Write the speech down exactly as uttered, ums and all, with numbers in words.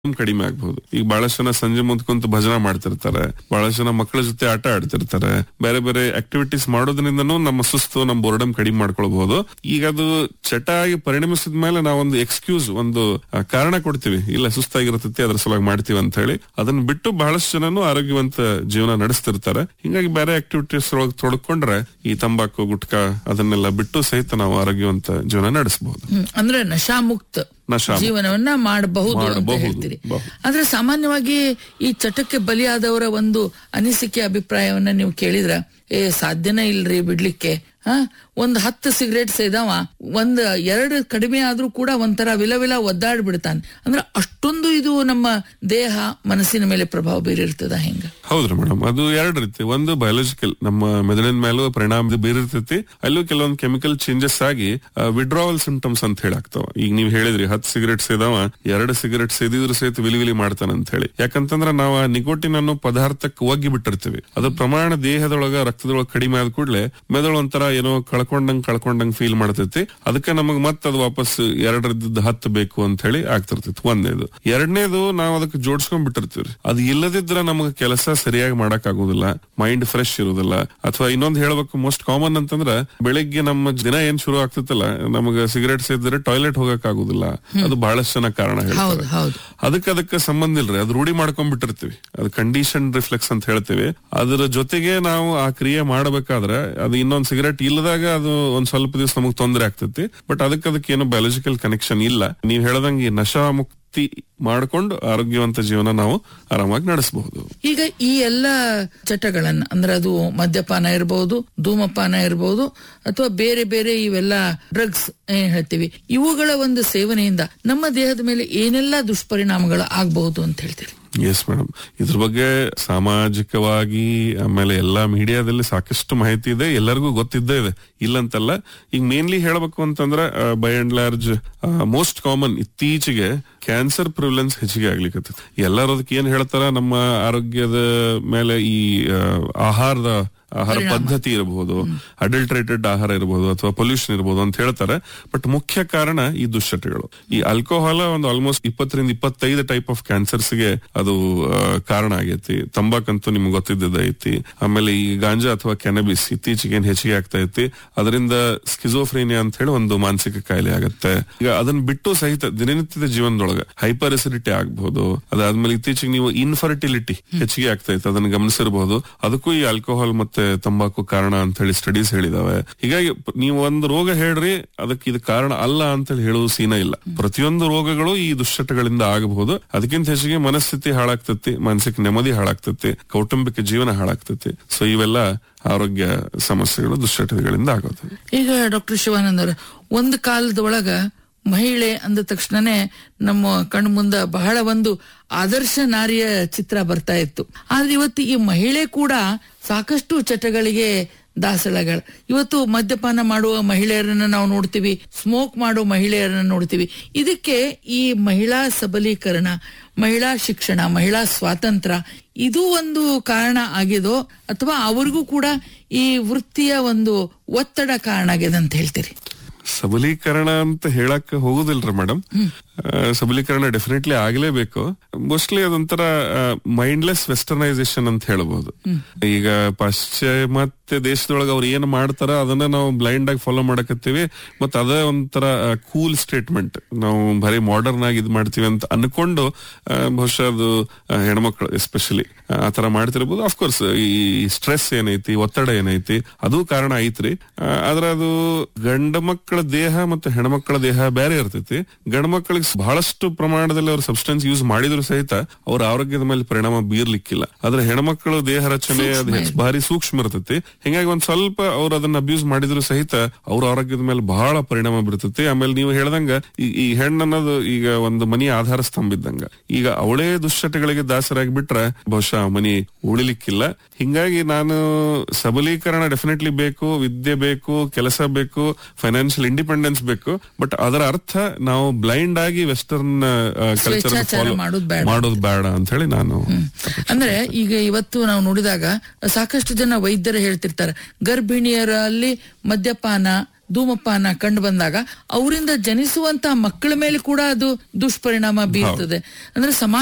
ಕಡಿಮೆ ಆಗ್ಬಹುದು. ಈಗ ಬಹಳಷ್ಟು ಜನ ಸಂಜೆ ಮುಂದ್ ಕುಂತು ಭಜನಾ ಮಾಡ್ತಿರ್ತಾರೆ, ಬಹಳಷ್ಟು ಜನ ಮಕ್ಕಳ ಜೊತೆ ಆಟ ಆಡ್ತಿರ್ತಾರೆ. ಬೇರೆ ಬೇರೆ ಆಕ್ಟಿವಿಟೀಸ್ ಮಾಡೋದ್ರಿಂದನೂ ನಮ್ಮ ಸುಸ್ತು, ನಮ್ಮ ಬೋರ್ಡಮ್ ಕಡಿಮೆ ಮಾಡ್ಕೊಳ್ಬಹುದು. ಈಗ ಅದು ಚಟ ಆಗಿ ಪರಿಣಮಿಸಿದ ಮೇಲೆ ನಾವೊಂದು ಎಕ್ಸ್ಕ್ಯೂಸ್, ಒಂದು ಕಾರಣ ಕೊಡ್ತೀವಿ, ಇಲ್ಲ ಸುಸ್ತಾಗಿರ್ತೈತಿ ಅದ್ರ ಸಲುವಾಗಿ ಮಾಡ್ತೀವಿ ಅಂತ ಹೇಳಿ. ಅದನ್ನ ಬಿಟ್ಟು ಬಹಳಷ್ಟು ಜನನು ಆರೋಗ್ಯವಂತ ಜೀವನ ನಡೆಸ್ತಿರ್ತಾರೆ. ಹಿಂಗಾಗಿ ಬೇರೆ ಆಕ್ಟಿವಿಟೀಸ್ ಒಳಗೆ ತೊಡ್ಕೊಂಡ್ರೆ ಈ ತಂಬಾಕು, ಗುಟ್ಕಾ ಅದನ್ನೆಲ್ಲ ಬಿಟ್ಟು ಸಹಿತ ನಾವು ಆರೋಗ್ಯವಂತ ಜೀವನ ನಡೆಸಬಹುದು. ಅಂದ್ರೆ ನಶಾಮುಕ್ತ ಜೀವನವನ್ನ ಮಾಡಬಹುದು ಅಂತ ಹೇಳ್ತೀರಿ. ಆದ್ರೆ ಸಾಮಾನ್ಯವಾಗಿ ಈ ಚಟಕ್ಕೆ ಬಲಿಯಾದವರ ಒಂದು ಅನಿಸಿಕೆ, ಅಭಿಪ್ರಾಯವನ್ನ ನೀವು ಕೇಳಿದ್ರ, ಏ ಸಾಧ್ಯನೇ ಇಲ್ರಿ ಬಿಡ್ಲಿಕ್ಕೆ, ಹ ಒಂದ್ ಹತ್ತು ಸಿಗರೇಟ್ ಸೇದವ ಒಂದ್ ಎರಡು ಕಡಿಮೆ ಆದ್ರೂ ಕೂಡ ಒಂಥರ ವಿಲ ವಿಲ ಒದ್ದಾಡ್ ಬಿಡ್ತಾನೆ. ಅಂದ್ರೆ ಅಷ್ಟೊಂದು ಇದು ನಮ್ಮ ದೇಹ ಮನಸ್ಸಿನ ಮೇಲೆ ಪ್ರಭಾವ ಬೀರಿರ್ತದ ಹೆಂಗ? ಹೌದ್ರಿ ಮೇಡಮ್, ಅದು ಎರಡು ರೀತಿ. ಒಂದು ಬಯೋಲಾಜಿಕಲ್, ನಮ್ಮ ಮೆದುಳಿನ ಮೇಲೂ ಪರಿಣಾಮ ಬೀರಿರ್ತೈತಿ. ಅಲ್ಲೂ ಕೆಲವೊಂದು ಕೆಮಿಕಲ್ ಚೇಂಜಸ್ ಆಗಿ ವಿಡ್ರಾವಲ್ ಸಿಂಪ್ಟಮ್ಸ್ ಅಂತ ಹೇಳಿ ಆಗ್ತಾವ. ಈಗ ನೀವ್ ಹೇಳಿದ್ರಿ ಹತ್ತು ಸಿಗರೇಟ್ ಸೇದವ ಎರಡು ಸಿಗರೇಟ್ ಸೇದಿದ್ರು ಸಹಿತ ವಿಲಿ ವಿಲಿ ಮಾಡ್ತಾನ ಅಂತ ಹೇಳಿ. ಯಾಕಂತಂದ್ರ ನಾವು ಆ ನಿಕೋಟಿನ್ ಅನ್ನೋ ಪದಾರ್ಥಕ್ಕೆ ಒಗ್ಗಿ ಬಿಟ್ಟಿರ್ತೀವಿ. ಅದ್ರ ಪ್ರಮಾಣ ದೇಹದೊಳಗ, ರಕ್ತದೊಳಗ ಕಡಿಮೆ ಆದ ಕೂಡಲೇ ಮೆದುಳು ಒಂಥರ ಏನೋ ಕಳ್ಕೊಂಡಂಗ್ ಕಳ್ಕೊಂಡಂಗ್ ಫೀಲ್ ಮಾಡ್ತೈತಿ. ಅದಕ್ಕೆ ನಮಗ್ ಮತ್ತ ಅದು ವಾಪಸ್ ಎರಡರದ್ದು ಹತ್ತು ಬೇಕು ಅಂತ ಹೇಳಿ ಆಗ್ತಿರ್ತೈತಿ. ಒಂದೇದು. ಎರಡನೇದು, ನಾವ್ ಅದಕ್ಕೆ ಜೋಡಿಸ್ಕೊಂಡ್ ಬಿಟ್ಟಿರ್ತೀವಿ. ಅದು ಇಲ್ಲದಿದ್ರ ನಮಗ್ ಕೆಲಸ ಸರಿಯಾಗಿ ಮಾಡಕ್ ಆಗುದಿಲ್ಲ, ಮೈಂಡ್ ಫ್ರೆಶ್ ಇರುದಿಲ್ಲ. ಅಥವಾ ಇನ್ನೊಂದು ಹೇಳ್ಬೇಕು, ಮೋಸ್ಟ್ ಕಾಮನ್ ಅಂತಂದ್ರ ಬೆಳಿಗ್ಗೆ ನಮ್ಮ ದಿನ ಏನ್ ಶುರು ಆಗ್ತೈತಲ್ಲ, ನಮಗ ಸಿಗರೇಟ್ ಸೇದಿದ್ರೆ ಟಾಯ್ಲೆಟ್ ಹೋಗಕ್ ಆಗುದಿಲ್ಲ. ಅದು ಬಹಳಷ್ಟು ಜನ ಕಾರಣ ಹೇಳ್ತಾರೆ. ಅದಕ್ಕೆ ಅದಕ್ಕೆ ಸಂಬಂಧ ಇಲ್ರಿ, ಅದು ರೂಢಿ ಮಾಡ್ಕೊಂಡ್ ಬಿಟ್ಟಿರ್ತೀವಿ. ಅದು ಕಂಡೀಷನ್ ರಿಫ್ಲೆಕ್ಸ್ ಅಂತ ಹೇಳ್ತೇವೆ. ಅದರ ಜೊತೆಗೆ ನಾವು ಆ ಕ್ರಿಯೆ ಮಾಡಬೇಕಾದ್ರೆ ಅದು ಇನ್ನೊಂದು ಸಿಗರೇಟ್ ಇಲ್ಲದಾಗ ಅದು ಒಂದ್ ಸ್ವಲ್ಪ ದಿವಸ ನಮಗ್ ತೊಂದರೆ ಆಗ್ತೈತಿ. ಬಟ್ ಅದಕ್ಕೆ ಅದಕ್ಕೆ ಏನೋ ಬಯೋಲಾಜಿಕಲ್ ಕನೆಕ್ಷನ್ ಇಲ್ಲ. ನೀವ್ ಹೇಳ್ದಂಗೆ ನಶಾ ಮುಕ್ತಿ ಮಾಡ್ಕೊಂಡು ಆರೋಗ್ಯವಂತ ಜೀವನ ನಾವು ಆರಾಮಾಗಿ ನಡೆಸಬಹುದು. ಈಗ ಈ ಎಲ್ಲ ಚಟಗಳನ್ನ, ಅಂದ್ರೆ ಅದು ಮದ್ಯಪಾನ ಇರಬಹುದು, ಧೂಮಪಾನ ಇರಬಹುದು, ಅಥವಾ ಬೇರೆ ಬೇರೆ ಇವೆಲ್ಲ ಡ್ರಗ್ಸ್ ಏನ್ ಹೇಳ್ತೀವಿ, ಇವುಗಳ ಒಂದು ಸೇವನೆಯಿಂದ ನಮ್ಮ ದೇಹದ ಮೇಲೆ ಏನೆಲ್ಲ ದುಷ್ಪರಿಣಾಮಗಳು ಆಗಬಹುದು ಅಂತ ಹೇಳ್ತೀರಿ? ಎಸ್ ಮೇಡಮ್, ಇದ್ರ ಬಗ್ಗೆ ಸಾಮಾಜಿಕವಾಗಿ ಆಮೇಲೆ ಎಲ್ಲಾ ಮೀಡಿಯಾದಲ್ಲಿ ಸಾಕಷ್ಟು ಮಾಹಿತಿ ಇದೆ, ಎಲ್ಲರಿಗೂ ಗೊತ್ತಿದ್ದೇ ಇದೆ, ಇಲ್ಲಂತಲ್ಲ. ಈಗ ಮೇನ್ಲಿ ಹೇಳ್ಬೇಕು ಅಂತಂದ್ರೆ by and large most common ಇತ್ತೀಚೆಗೆ ಕ್ಯಾನ್ಸರ್ ಪ್ರಿವಿಲೆನ್ಸ್ ಹೆಚ್ಚಿಗೆ ಆಗ್ಲಿಕ್ಕೆ. ಎಲ್ಲರೂ ಅದಕ್ಕೆ ಏನ್ ಹೇಳ್ತಾರ, ನಮ್ಮ ಆರೋಗ್ಯದ ಮೇಲೆ ಈ ಆಹಾರದ ಆಹಾರ ಪದ್ಧತಿ ಇರಬಹುದು, ಅಡಲ್ಟ್ರೇಟೆಡ್ ಆಹಾರ ಇರಬಹುದು, ಅಥವಾ ಪೊಲ್ಯೂಷನ್ ಇರಬಹುದು ಅಂತ ಹೇಳ್ತಾರೆ. ಬಟ್ ಮುಖ್ಯ ಕಾರಣ ಈ ದುಶ್ಚಟಗಳು. ಈ ಆಲ್ಕೋಹಾಲ್ ಒಂದು ಆಲ್ಮೋಸ್ಟ್ ಇಪ್ಪತ್ತರಿಂದ ಇಪ್ಪತ್ತೈದು ಟೈಪ್ ಆಫ್ ಕ್ಯಾನ್ಸರ್ಸ್ ಗೆ ಅದು ಕಾರಣ ಆಗೈತಿ. ತಂಬಾಕಂತೂ ನಿಮ್ಗೆ ಗೊತ್ತಿದ್ದೈತಿ. ಆಮೇಲೆ ಈ ಗಾಂಜಾ ಅಥವಾ ಕ್ಯಾನಬಿಸ್ ಇತ್ತೀಚೆಗೆ ಏನ್ ಹೆಚ್ಚಿಗೆ ಆಗ್ತಾ ಐತಿ. ಅದರಿಂದ ಸ್ಕಿಜೋಫ್ರೇನಿಯಾ ಅಂತ ಹೇಳಿ ಒಂದು ಮಾನಸಿಕ ಕಾಯಿಲೆ ಆಗತ್ತೆ. ಈಗ ಅದನ್ನ ಬಿಟ್ಟು ಸಹಿತ ದಿನನಿತ್ಯದ ಜೀವನದೊಳಗೆ ಹೈಪರ್ ಎಸಿಡಿಟಿ ಆಗಬಹುದು. ಅದಾದ್ಮೇಲೆ ಇತ್ತೀಚೆಗೆ ನೀವು ಇನ್ಫರ್ಟಿಲಿಟಿ ಹೆಚ್ಚಿಗೆ ಆಗ್ತಾ ಇತ್ತು, ಅದನ್ನ ಗಮನಿಸಿರಬಹುದು. ಅದಕ್ಕೂ ಈ ಆಲ್ಕೋಹಾಲ್ ಮತ್ತೆ ತಂಬಾಕು ಕಾರಣ ಅಂತ ಹೇಳಿ ಸ್ಟಡೀಸ್ ಹೇಳಿದಾವೆ. ಹೀಗಾಗಿ ನೀವು ಒಂದು ರೋಗ ಹೇಳ್ರಿ, ಅದಕ್ಕೆ ಇದು ಕಾರಣ ಅಲ್ಲ ಅಂತ ಹೇಳಿ ಹೇಳುವ ಸೀನ ಇಲ್ಲ. ಪ್ರತಿಯೊಂದು ರೋಗಗಳು ಈ ದುಶ್ಚಟಗಳಿಂದ ಆಗಬಹುದು. ಅದಕ್ಕಿಂತ ಹೆಚ್ಚಿಗೆ ಮನಸ್ಥಿತಿ ಹಾಳಾಗ್ತತಿ, ಮಾನಸಿಕ ನೆಮ್ಮದಿ ಹಾಳಾಗ್ತತಿ, ಕೌಟುಂಬಿಕ ಜೀವನ ಹಾಳಾಗ್ತತಿ. ಸೊ ಇವೆಲ್ಲ ಆರೋಗ್ಯ ಸಮಸ್ಯೆಗಳು ದುಶ್ಚಟಗಳಿಂದ ಆಗೋದು. ಈಗ ಡಾಕ್ಟರ್ ಶಿವಾನಂದ್ ಅವರ, ಒಂದು ಕಾಲದೊಳಗ ಮಹಿಳೆ ಅಂದ ತಕ್ಷಣನೇ ನಮ್ಮ ಕಣ್ಣು ಮುಂದ ಬಹಳ ಒಂದು ಆದರ್ಶ ನಾರಿಯ ಚಿತ್ರ ಬರ್ತಾ ಇತ್ತು. ಆದ್ರೆ ಇವತ್ತು ಈ ಮಹಿಳೆ ಕೂಡ ಸಾಕಷ್ಟು ಚಟಗಳಿಗೆ ದಾಸಳಗಳು. ಇವತ್ತು ಮದ್ಯಪಾನ ಮಾಡುವ ಮಹಿಳೆಯರನ್ನ ನಾವು ನೋಡ್ತೀವಿ, ಸ್ಮೋಕ್ ಮಾಡೋ ಮಹಿಳೆಯರನ್ನ ನೋಡ್ತೀವಿ. ಇದಕ್ಕೆ ಈ ಮಹಿಳಾ ಸಬಲೀಕರಣ, ಮಹಿಳಾ ಶಿಕ್ಷಣ, ಮಹಿಳಾ ಸ್ವಾತಂತ್ರ್ಯ ಇದು ಒಂದು ಕಾರಣ ಆಗಿದೋ, ಅಥವಾ ಅವ್ರಿಗೂ ಕೂಡ ಈ ವೃತ್ತಿಯ ಒಂದು ಒತ್ತಡ ಕಾರಣ ಆಗಿದೆ ಅಂತ ಹೇಳ್ತೀರಿ? ಸಬಲೀಕರಣ ಅಂತ ಹೇಳಕ್ ಹೋಗುದಿಲ್ರಿ ಮೇಡಮ್. ಸಬಲೀಕರಣ ಡೆಫಿನೆಟ್ಲಿ ಆಗ್ಲೇಬೇಕು. ಮೋಸ್ಟ್ಲಿ ಅದೊಂಥರ ಮೈಂಡ್ಲೆಸ್ ವೆಸ್ಟರ್ನೈಸೇಷನ್ ಅಂತ ಹೇಳಬಹುದು. ಈಗ ಪಾಶ್ಚಿಮಾತ್ಯ ದೇಶದೊಳಗೆ ಅವ್ರು ಏನ್ ಮಾಡ್ತಾರ ಅದನ್ನ ನಾವು ಬ್ಲೈಂಡ್ ಆಗಿ ಫಾಲೋ ಮಾಡಕತ್ತೀವಿ. ಮತ್ತ ಅದೇ ಒಂಥರ ಕೂಲ್ ಸ್ಟೇಟ್ಮೆಂಟ್, ನಾವು ಬರೀ ಮಾಡರ್ನ್ ಆಗಿ ಇದ್ ಮಾಡ್ತೀವಿ ಅಂತ ಅನ್ಕೊಂಡು ಬಹುಶಃ ಅದು ಹೆಣ್ಮಕ್ಳು ಎಸ್ಪೆಷಲಿ ಆತರ ಮಾಡ್ತಿರ್ಬೋದು. ಅಫ್ಕೋರ್ಸ್ ಈ ಸ್ಟ್ರೆಸ್ ಏನೈತಿ, ಒತ್ತಡ ಏನೈತಿ, ಅದು ಕಾರಣ ಐತ್ರಿ. ಆದ್ರೆ ಅದು ಗಂಡ ಮಕ್ಕಳ ದೇಹ ಮತ್ತು ಹೆಣ್ಮಕ್ಳ ದೇಹ ಬೇರೆ ಇರ್ತೈತಿ. ಗಂಡ ಮಕ್ಕಳಿಗೆ ಬಹಳಷ್ಟು ಪ್ರಮಾಣದಲ್ಲಿ ಅವ್ರ ಸಬ್ಸ್ಟೆನ್ಸ್ ಯೂಸ್ ಮಾಡಿದ್ರು ಸಹಿತ ಅವ್ರ ಆರೋಗ್ಯದ ಮೇಲೆ ಪರಿಣಾಮ ಬೀರ್ಲಿಕ್ಕಿಲ್ಲ. ಆದ್ರೆ ಹೆಣ್ಮಕ್ಳು ದೇಹ ರಚನೆ ಅದು ಭಾರಿ ಸೂಕ್ಷ್ಮ ಇರ್ತೈತಿ. ಹಿಂಗಾಗಿ ಒಂದ್ ಸ್ವಲ್ಪ ಅವ್ರು ಅದನ್ನ ಅಬ್ಯೂಸ್ ಮಾಡಿದ್ರು ಸಹಿತ ಅವ್ರ ಆರೋಗ್ಯದ ಮೇಲೆ ಬಹಳ ಪರಿಣಾಮ ಬೀರ್ತೈತಿ. ಆಮೇಲೆ ನೀವು ಹೇಳ್ದಂಗ ಈ ಹೆಣ್ಣು ಅನ್ನೋದು ಈಗ ಒಂದು ಮನೆಯ ಆಧಾರ ಸ್ತಂಭ ಇದ್ದಂಗ. ಈಗ ಅವಳೇ ದುಶ್ಚಟಗಳಿಗೆ ದಾಸರಾಗಿ ಬಿಟ್ರೆ ಬಹುಶಃ ಮನಿ ಉಳಿಲಿಕ್ಕಿಲ್ಲ. ಹಿಂಗಾಗಿ ನಾನು ಸಬಲೀಕರಣ ಡೆಫಿನೆಟ್ಲಿ ಬೇಕು, ವಿದ್ಯೆ ಬೇಕು, ಕೆಲಸ ಬೇಕು, ಫೈನಾನ್ಷಿಯಲ್ ಇಂಡಿಪೆಂಡೆನ್ಸ್ ಬೇಕು. ಬಟ್ ಅದರ ಅರ್ಥ ನಾವು ಬ್ಲೈಂಡ್ ಆಗಿ ವೆಸ್ಟರ್ನ್ ಕಲ್ಚರ್ ಫಾಲೋ ಮಾಡೋದು ಬೇಡ ಅಂತ ಹೇಳಿ ನಾನು. ಅಂದ್ರೆ ಈಗ ಇವತ್ತು ನಾವು ನೋಡಿದಾಗ ಸಾಕಷ್ಟು ಜನ ವೈದ್ಯರು ಹೇಳ್ತಿರ್ತಾರೆ, ಗರ್ಭಿಣಿಯರಲ್ಲಿ ಮದ್ಯಪಾನ, ಧೂಮಪಾನ ಕಂಡು ಬಂದಾಗ ಅವರಿಂದ ಜನಿಸುವಂತಹ ಮಕ್ಕಳ ಮೇಲೆ ಕೂಡ ಅದು ದುಷ್ಪರಿಣಾಮ ಬೀರ್ತದೆ. ಅಂದ್ರೆ ಸಮಾಜ